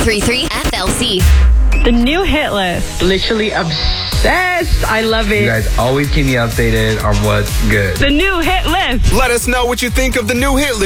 93.3 FLC. The new hit list. Literally obsessed. I love it. You guys always keep me updated on what's good. The new hit list. Let us know what you think of the new hit list.